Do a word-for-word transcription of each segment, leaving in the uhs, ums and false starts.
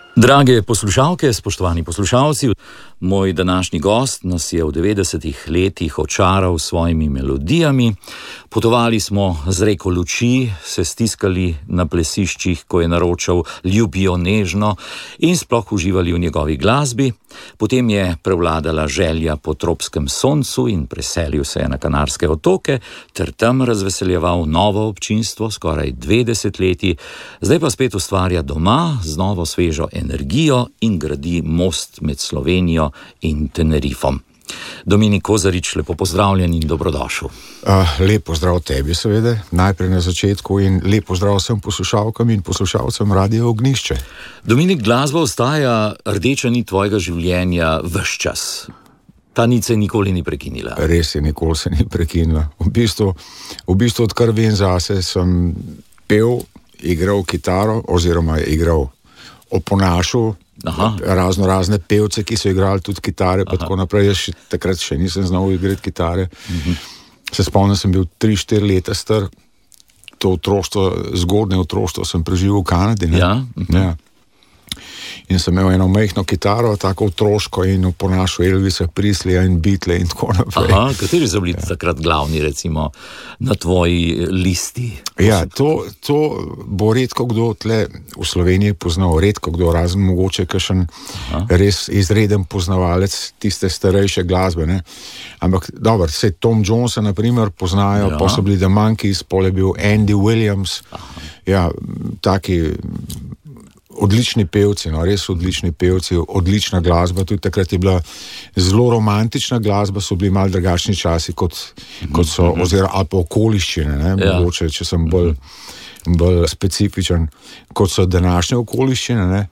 Drage poslušalke, spoštovani poslušalci, moj današnji gost nas je v devetdesetih letih očaral s svojimi melodijami. Potovali smo z reko luči, se stiskali na plesiščih, ko je naročal Ljubijo nežno in sploh uživali v njegovi glasbi. Potem je prevladala želja po tropskem soncu in preselil se je na Kanarske otoke ter tam razveseljeval novo občinstvo skoraj dve desetletji. Zdaj pa spet ustvarja doma z novo svežo energijo in gradi most med Slovenijo in Tenerifom. Dominik Kozarič, lepo pozdravljen in dobrodošel. Uh, lep pozdrav tebi, seveda, najprej na začetku, in lep pozdrav vsem poslušalkam in poslušalcem Radia Ognjišče. Dominik, glasba ostaja rdeča nit tvojega življenja ves čas. Ta nit se nikoli ni prekinila. Res je, nikoli se ni prekinila. V bistvu, v bistvu odkar vem zase, sem pel, igral kitaro oziroma igral oponašal razno razne pevce, ki so igrali tudi kitare, pa Aha. tako naprej. Jaz še, takrat še nisem znal igrati kitare. Uh-huh. Se spomnim, sem bil tri štiri leta star, to otroštvo, zgodnje otroštvo sem preživel v Kanadi. Ne? Ja. Uh-huh. Ja. In sem imel eno majhno kitaro, tako otroško, in oponašal Elvisa Presleyja in Beatle in tako naprej. Aha, kateri so bili ja. takrat glavni, recimo, na tvoji listi? Ja, to, to bo redko kdo tle v Sloveniji poznal, redko kdo, razen mogoče kakšen res izreden poznavalec tiste starejše glasbe, ne. Ampak, dobro, se Tom Jonesa, na primer, poznajo, ja. pa so bili The Monkees, pol je bil Andy Williams, Aha. ja, taki odlični pevci, no, res odlični pevci, odlična glasba, tudi takrat je bila zelo romantična glasba, so bili malo drugačni časi, kot, kot so, mm-hmm. oziroma ali pa okoliščine, ne, ja. mogoče, če sem bolj, bolj specifičen, kot so današnje okoliščine, ne.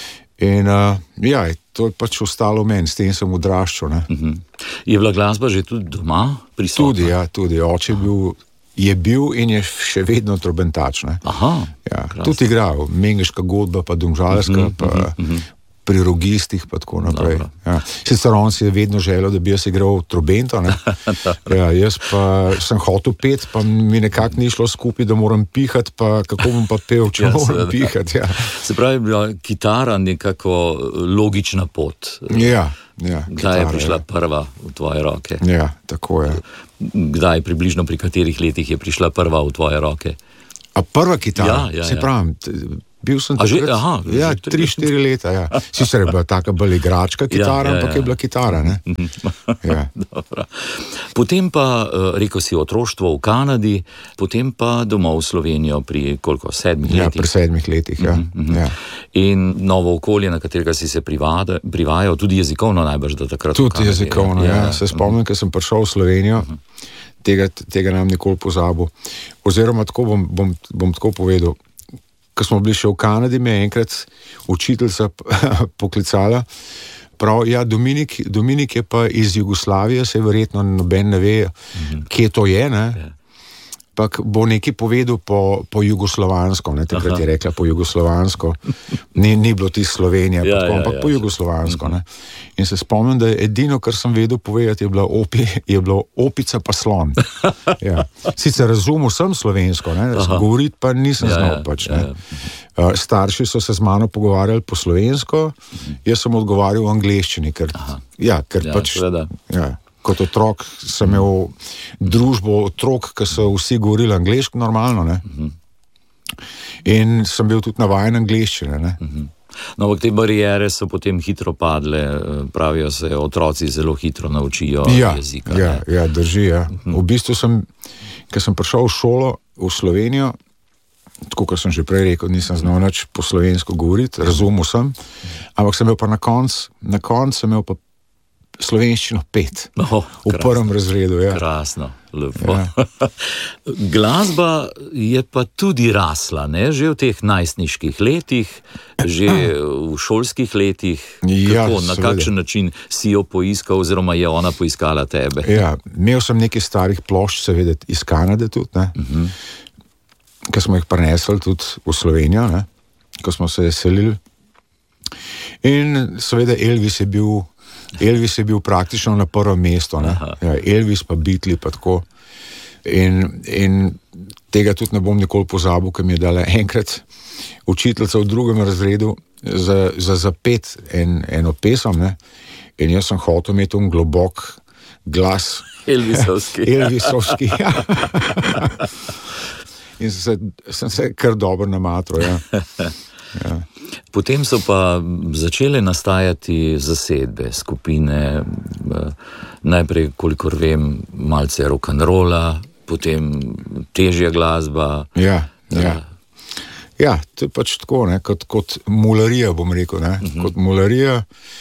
In uh, ja, to je pač ostalo meni, s tem sem odraščal, ne. Mm-hmm. Je bila glasba že tudi doma prisotna? Tudi, ja, tudi, oče je bil je bil in je še vedno trobentač. Ne? Aha, ja, tudi igral, Mengeška godba, pa Domžalska, uh-huh, pa uh-huh. pri Rogistih, pa tako naprej. Ja. Sicer on si je vedno želel, da bi jaz igral trobento, ne? ja, jaz pa sem hotel pet, pa mi nekako ni šlo skupaj, da moram pihati, pa kako bom pa pel, če ja, moram pihati. Ja. Se pravi, bila kitara nekako logična pot. Ja. Ja, Kdaj kitara, je prišla ja. prva v tvoje roke? Ja, tako je. Kdaj, približno pri katerih letih je prišla prva v tvoje roke? A prva kitara? Ja, ja, se ja. pravim, bil sem že, takrat, aha, ja, tri, štiri leta, ja. Sicer je bila taka bolj igračka kitara, ja, ja, ja. ampak je bila kitara, ne? ja. Dobro. Potem pa, rekel si, otroštvo v Kanadi, potem pa domov v Slovenijo pri koliko, sedmih ja, letih? Ja, pri sedmih letih, ja. Mm-hmm. ja. In novo okolje, na katerega si se privada, privajal, tudi jezikovno najbrž, da takrat Tudi jezikovno, ja. ja. Se spomnim, mm-hmm. ker sem prišel v Slovenijo, mm-hmm. tega, tega nam nikoli pozabil. Oziroma, tako bom, bom, bom tako povedal, ko smo bili še v Kanadi, me je enkrat učiteljica poklicala, prav, ja, Dominik, Dominik je pa iz Jugoslavije, se verjetno noben ne ve, mm-hmm. kje to je, ne? Yeah. Pa bo nekaj povedal po, po jugoslovansko, ne, takrat je rekla po jugoslovansko, ni, ni bilo ti Slovenija, ja, tako, ja, ampak ja, po jugoslovansko, ne. In se spomnim, da edino, kar sem vedel povedati, je bila, opi, je bila opica pa slon. Ja. Sicer razumel sem slovensko, ne, govoriti pa nisem ja, znal pač, ne. Ja. Starši so se z mano pogovarjali po slovensko, jaz sem odgovarjal v angleščini, ker, ja, ker ja, pač, ja. Kot otrok sem imel družbo otrok, ki so vsi govorili angleško normalno, ne? Uh-huh. In sem bil tudi navajen angleščine, ne? Uh-huh. No, ampak te barijere so potem hitro padle, pravijo se, otroci zelo hitro naučijo ja, jezika. Ja, ja, drži, ja. Uh-huh. V bistvu sem, ker sem prišel v šolo v Slovenijo, tako kot sem že prej rekel, nisem znal nič po slovensko govoriti, razumel sem, ampak sem imel pa na koncu, na koncu sem imel pa slovenščino pet, oh, v prvem razredu. Ja. Krasno, lepo. Ja. Glasba je pa tudi rasla, ne? Že v teh najstniških letih, že v šolskih letih. Ja, kako, na kakšen način si jo poiskal, oziroma je ona poiskala tebe? Ja, imel sem nekaj starih plošč, seveda iz Kanade tudi, ne? Uh-huh. Ker smo jih prinesli tudi v Slovenijo, ne? Ko smo se selili. In seveda Elvis je bil Elvis je bil praktično na prvem mestu, ne? Ja, Elvis pa Beatli pa tako. In, in tega tudi ne bom nikoli pozabil, ker mi je dala enkrat učiteljica v drugem razredu za, za zapet en, eno pesem, ne? In jaz sem hotel imeti un globok glas. Elvisovski. Elvisovski, ja. In sem se, sem se kar dobro namatral, ja. Ja. Potem so pa začele nastajati zasedbe, skupine, najprej, kolikor vem, malce rock'n'rolla, potem težja glasba. Ja, ja. Ja, to je pač tako, ne, kot, kot mularija, bom rekel, ne, uh-huh. Kot mularija.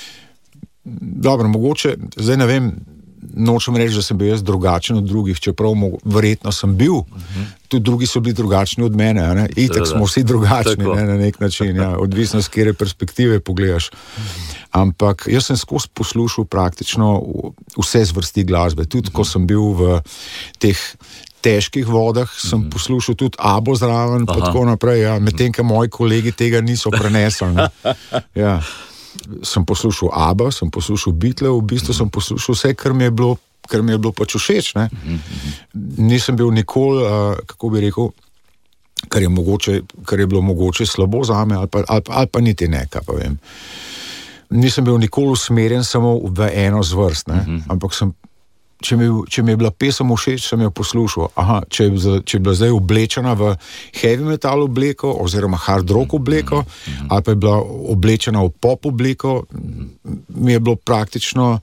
Dobro, mogoče, zdaj ne vem, nočem reči, da sem bil jaz drugačen od drugih, čeprav mo- verjetno sem bil, uh-huh. Tudi drugi so bili drugačni od mene, ne? Itak smo vsi drugačni, ne, na nek način, ja, odvisno z kere perspektive pogledaš. Ampak jaz sem skozi poslušal praktično vse zvrsti glasbe, tudi uh-huh. Ko sem bil v teh težkih vodah, sem uh-huh. poslušal tudi Abo zraven, pa tako naprej, ja, medtem, ko moji kolegi tega niso prenesli. Ja. Sem poslušal Abba, sem poslušal Beatle, v bistvu sem poslušal vse, kar mi je bilo, kar mi je bilo pač všeč, ne. Nisem bil nikoli, uh, kako bi rekel, kar je mogoče, kar je bilo mogoče slabo zame, ali pa, ali, ali pa niti ne, kaj pa vem. Nisem bil nikoli usmerjen samo v eno zvrst, ne, ampak sem, če mi, če mi je bila pesem všeč, sem jo poslušal. Aha, če je, če je bila zdaj oblečena v heavy metal obleko, oziroma hard rock obleko, mm-hmm. ali pa je bila oblečena v pop obleko, mi je bilo praktično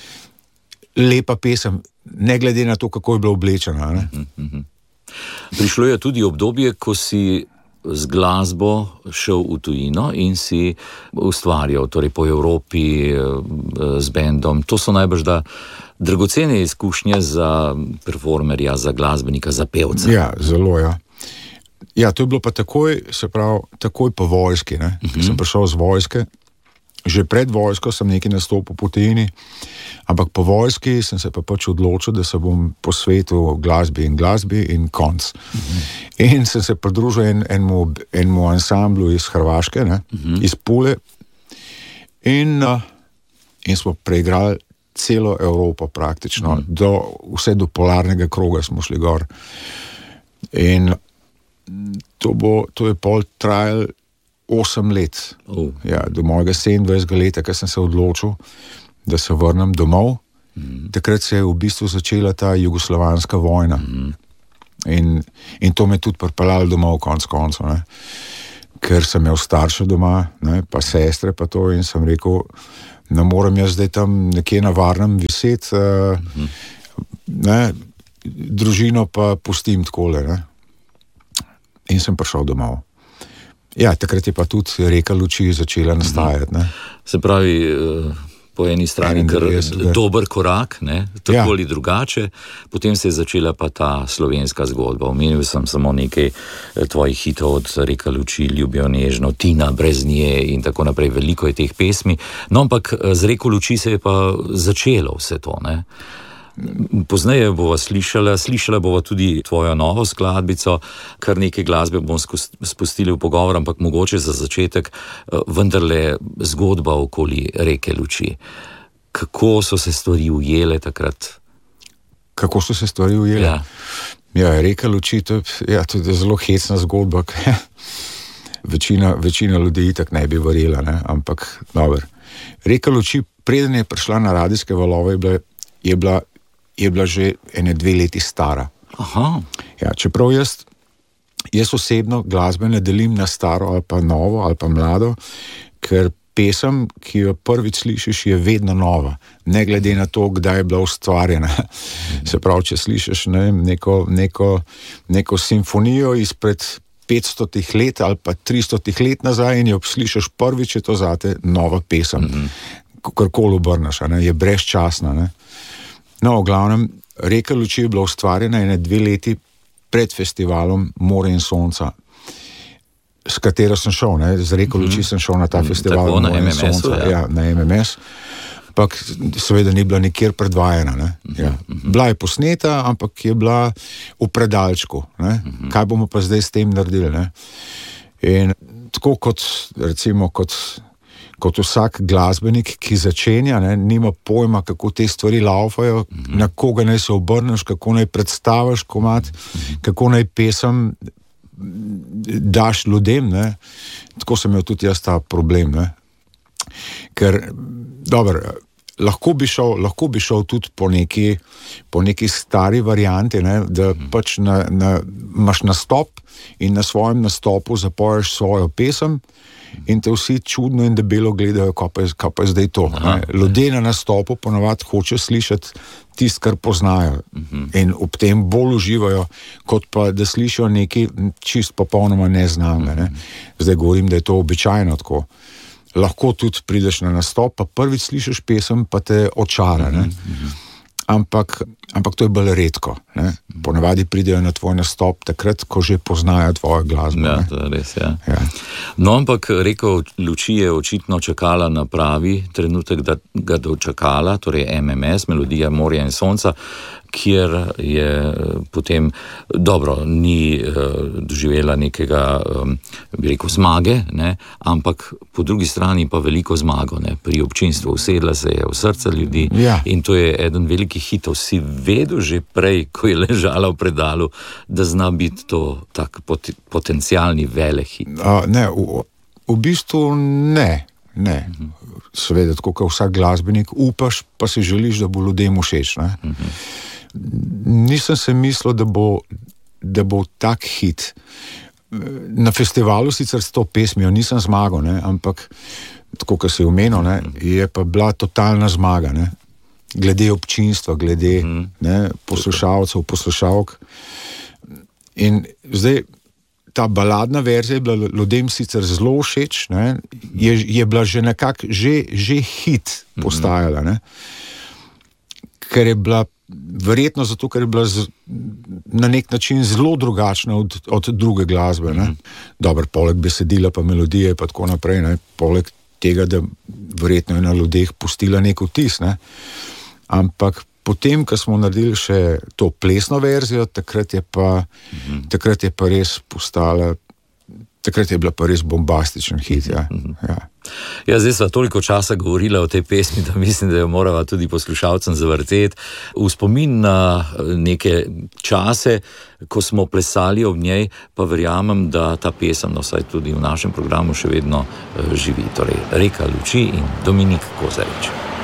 lepa pesem, ne glede na to, kako je bila oblečena. Ne? Mm-hmm. Prišlo je tudi obdobje, ko si z glasbo šel v tujino in si ustvarjal, torej po Evropi z bendom. To so najbrž da dragocene izkušnje za performerja, za glasbenika, za pevca. Ja, zelo, ja. Ja, to je bilo pa takoj, se pravi, takoj po vojski, ne. Uh-huh. Sem prišel z vojske, že pred vojsko sem nekaj nastopil po tujini, ampak po vojski sem se pa pač odločil, da se bom posvetil glasbi in glasbi in konc. Uh-huh. In sem se pridružil en, enmu, enmu ansamblu iz Hrvaške, ne, uh-huh. iz Pule, in, uh, in smo preigrali celo Evropo praktično, mm. do, vse do polarnega kroga smo šli gor. In to, bo, to je pol trajal osem let. Uh. Ja, do mojega sedemindvajsetega leta, ko sem se odločil, da se vrnem domov. Mm. Takrat se je v bistvu začela ta jugoslovanska vojna. Mm. In, in to me tudi pripeljalo domov konc koncev, ne. Ker sem imel starše doma, ne, pa sestre, pa to, in sem rekel, ne morem jaz zdaj tam nekje na varnem viseti, uh, uh-huh. ne, družino pa pustim takole, ne. In sem prišel domov. Ja, takrat je pa tudi Reka luči začela nastajati, ne. Se pravi, po eni strani kar dober korak, ne, tako ja. Ali drugače, potem se je začela pa ta slovenska zgodba. Omenil sem samo nekaj tvojih hitov od Reka luči, Ljubijo nežno, Tina brez nje in tako naprej, veliko je teh pesmi. No, ampak z Reko luči se je pa začelo vse to, ne. Pozneje bova slišala, slišala bova tudi tvojo novo skladbico, kar nekaj glasbe bomo spustili v pogovor, ampak mogoče za začetek vendarle zgodba okoli Reke luči. Kako so se stvari ujele takrat? Kako so se stvari ujele? Ja, ja Reka luči, to je ja, tudi zelo hecna zgodba. večina, večina ljudi itak ne bi verjela, ne? Ampak dobro. Reka luči, preden je prišla na radijske valove, je bila, je bila je bila že ene dve leti stara. Aha. Ja, čeprav jaz, jaz osebno glasbe ne delim na staro ali pa novo ali pa mlado, ker pesem, ki jo prvič slišiš, je vedno nova, ne glede na to, kdaj je bila ustvarjena. Se pravi, če slišiš ne, neko, neko, neko simfonijo izpred petstotih let ali pa tristotih let nazaj in jo slišiš prvič, je to zate nova pesem. Mm-hmm. Kakorkoli obrneš, ne, je brezčasna, ne. No, v glavnem, Reka luči je bila ustvarjena ene dve leti pred festivalom More in sonca, s katero sem šel, ne, z Reko luči sem šel na ta festival Tako, More na in sonca, ja. Ja, na M M S, ampak seveda ni bila nikjer predvajana, ne. Ja. Bila je posneta, ampak je bila v predalčku, ne. Kaj bomo pa zdaj s tem naredili, ne. In tako kot, recimo, kot kot vsak glasbenik, ki začenja, ne, nima pojma, kako te stvari laufajo, mm-hmm. na koga naj se obrneš, kako naj predstaviš komad, mm-hmm. kako naj pesem daš ljudem, ne. Tako sem imel tudi jaz ta problem, ne. Ker, dobro, lahko bi šel, lahko bi šel tudi po neki, po neki stari varianti, ne, da mm. pač na, na, imaš nastop in na svojem nastopu zapoješ svojo pesem in te vsi čudno in debelo gledajo, kaj pa je, kaj pa je zdaj to. Aha, ljudje na nastopu ponavadi hočejo slišati tisto, kar poznajo mm-hmm. in ob tem bolj uživajo, kot pa da slišijo nekaj čist popolnoma neznanega. Ne. Zdaj govorim, da je to običajno tako. Lahko tudi prideš na nastop, pa prvič slišiš pesem, pa te očara, ne. Mm-hmm. Ampak, ampak to je bolj redko, ne. Ponavadi pridejo na tvoj nastop takrat, ko že poznajo tvojo glasbo. Ja, ne. to je res, ja. Ja. No, ampak rekel, Luči je očitno čakala na pravi trenutek, da ga dočakala, torej M M S, Melodija morja in sonca, kjer je potem, dobro, ni uh, doživela nekega, um, bi rekel, zmage, ne, ampak po drugi strani pa veliko zmago, ne, pri občinstvu. Usedla se je v srca ljudi ja. In to je eden velikih hitov. Si vedel že prej, ko je ležala v predalu, da zna biti to tak pot, potencialni velehit? Uh, ne, v, v bistvu ne, ne. Uh-huh. Seveda, tako kot vsak glasbenik, upaš, pa si želiš, da bo ljudem všeč, ne. Uh-huh. Nisem se mislil, da bo, da bo tak hit. Na festivalu sicer s to pesmijo nisem zmagal, ne, ampak tako, kot si omenil, ne, je pa bila totalna zmaga, ne, glede občinstva, glede mm. ne, poslušalcev, poslušalk. In zdaj, ta baladna verzija je bila ljudem sicer zelo všeč, ne, je, je bila že nekako, že, že hit postajala, ne, ker je bila verjetno zato, ker je bila z, na nek način zelo drugačna od, od druge glasbe. Ne? Dobar, poleg besedila pa melodije pa tako naprej, ne? Poleg tega, da verjetno je na ljudeh pustila nek vtis. Ne? Ampak potem, ko smo naredili še to plesno verzijo, takrat je pa, mm-hmm. takrat je pa res postala, takrat je bila pa res bombastičen hit. Ja. Ja. Ja, zdaj sva toliko časa govorila o tej pesmi, da mislim, da jo morava tudi poslušalcem zavrteti. V spomin na neke čase, ko smo plesali ob njej, pa verjamem, da ta pesem, no saj tudi v našem programu še vedno živi. Torej, Reka luči in Dominik Kozarič.